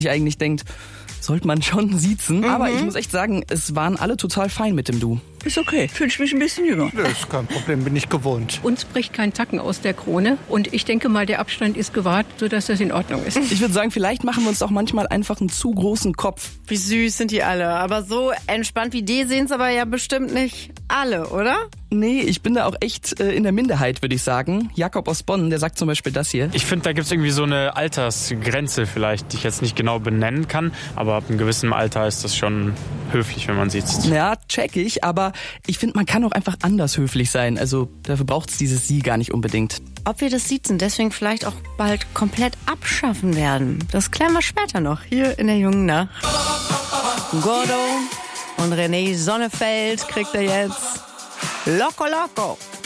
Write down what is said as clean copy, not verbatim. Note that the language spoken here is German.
sich eigentlich denkt, sollte man schon siezen. Aber ich muss echt sagen, es waren alle total fein mit dem Du. Ist okay, fühle ich mich ein bisschen jünger. Das ist kein Problem, bin ich gewohnt. Uns bricht kein Zacken aus der Krone und ich denke mal, der Abstand ist gewahrt, sodass das in Ordnung ist. Ich würde sagen, vielleicht machen wir uns auch manchmal einfach einen zu großen Kopf. Wie süß sind die alle. Aber so entspannt wie die sehen es aber ja bestimmt nicht alle, oder? Nee, ich bin da auch echt in der Minderheit, würde ich sagen. Jakob aus Bonn, der sagt zum Beispiel das hier. Ich finde, da gibt es irgendwie so eine Altersgrenze vielleicht, die ich jetzt nicht genau benennen kann. Aber ab einem gewissen Alter ist das schon höflich, wenn man sieht. Ja, check ich, aber ich finde, man kann auch einfach anders höflich sein. Also dafür braucht es dieses Sie gar nicht unbedingt. Ob wir das Siezen deswegen vielleicht auch bald komplett abschaffen werden, das klären wir später noch, hier in der Jungen Nacht. Gordo und René Sonnefeld kriegt er jetzt Loco Loco.